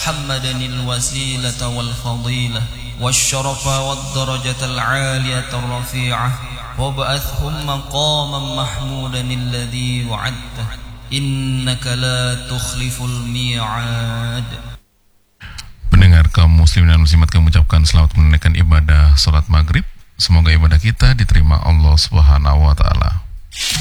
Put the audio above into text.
محمدا الوسيلة والفضيلة والشرف والدرجة العالية الرفيعة وابعثهم مقاما محمودا الذي وعدته إنك لا تخلف الميعاد. Pendengar kaum muslim dan muslimat, kami mengucapkan selamat menunaikan ibadah salat maghrib. Semoga ibadah kita diterima Allah Subhanahu wa taala.